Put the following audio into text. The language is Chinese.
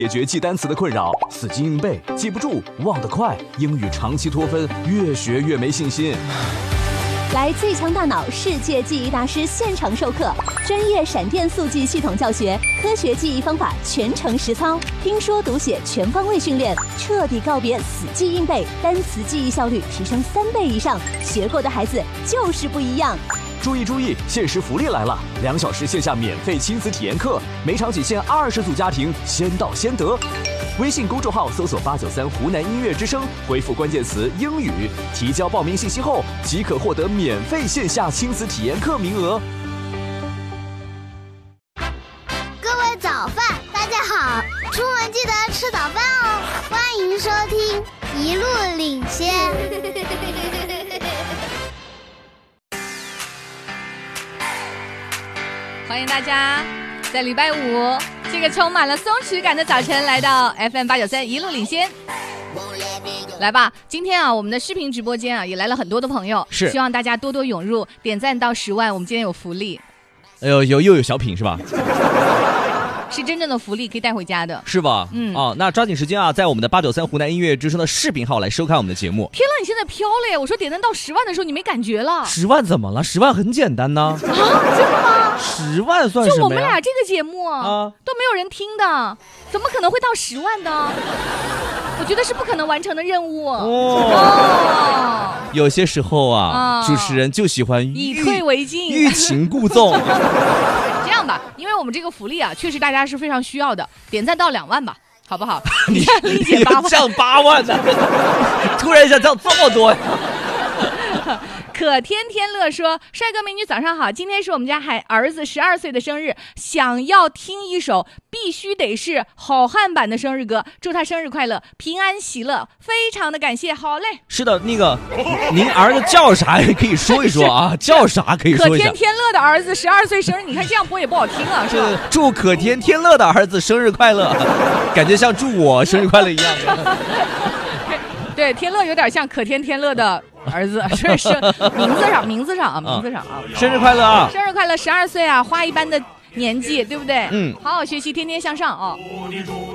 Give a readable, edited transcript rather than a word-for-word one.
解决记单词的困扰，死记硬背记不住，忘得快，英语长期脱分，越学越没信心。 来最强大脑世界记忆大师现场授课，专业闪电速记系统教学，科学记忆方法全程实操，听说读写全方位训练，彻底告别死记硬背，单词记忆效率提升3倍以上，学过的孩子就是不一样。 注意注意，限时福利来了！2小时线下免费亲子体验课，每场仅限20组家庭，先到先得。微信公众号搜索893湖南音乐之声，回复关键词英语，提交报名信息后即可获得免费线下亲子体验课名额。 各位早饭，大家好，出门记得吃早饭哦。欢迎收听一路领先。 欢迎大家在礼拜五这个充满了松弛感的早晨来到 FM893 一路领先。来吧，今天啊，我们的视频直播间啊也来了很多的朋友，希望大家多多涌入，点赞到10万，我们今天有福利。 又有小品是吧？ 是真正的福利，可以带回家的， 是吧？那抓紧时间啊，在我们的893湖南音乐之声的视频号来收看我们的节目。 天乐，你现在飘了耶！我说点赞到10万的时候，你没感觉了 ？10万怎么了？10万很简单呢。 啊，真的吗 ？10万算什么呀？ 就我们俩这个节目都没有人听的，怎么可能会到10万呢？我觉得是不可能完成的任务。 有些时候主持人就喜欢以退为进， 欲擒故纵。 这样吧，因为我们这个福利啊，确实大家是非常需要的，点赞到2万吧，好不好？ 你丽姐8万， 降8万的，突然想降这么多呀！ 可天天乐说：“帅哥美女早上好，今天是我们家儿子12岁的生日，想要听一首必须得是好汉版的生日歌，祝他生日快乐，平安喜乐，非常的感谢。”好嘞， 是的，那个您儿子叫啥也可以说一说啊，叫啥可以说一下。 可天天乐的儿子12岁生日，你看这样播也不好听啊，是吧？ 祝可天天乐的儿子生日快乐，感觉像祝我生日快乐一样的。 对，天乐有点像可天天乐的儿子，是名字上啊， 生日快乐啊！ 生日快乐，12岁啊，花一般的年纪，对不对？好好学习，天天向上啊！